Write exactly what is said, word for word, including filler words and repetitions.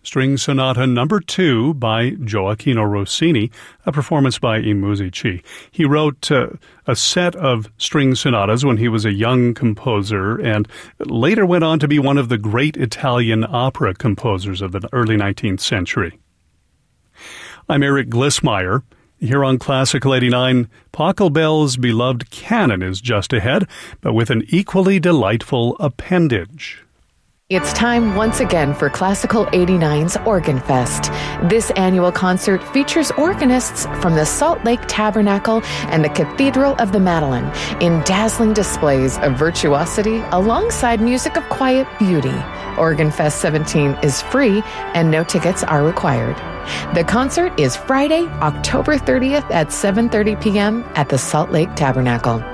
String Sonata Number two by Gioacchino Rossini, a performance by I Musici. He wrote uh, a set of string sonatas when he was a young composer and later went on to be one of the great Italian opera composers of the early nineteenth century. I'm Eric Glissmeyer. Here on Classical eighty-nine, Pachelbel's beloved canon is just ahead, but with an equally delightful appendage. It's time once again for Classical eighty-nine's Organ Fest. This annual concert features organists from the Salt Lake Tabernacle and the Cathedral of the Madeleine in dazzling displays of virtuosity alongside music of quiet beauty. Organ Fest seventeen is free and no tickets are required. The concert is Friday, October thirtieth at seven thirty p.m. at the Salt Lake Tabernacle.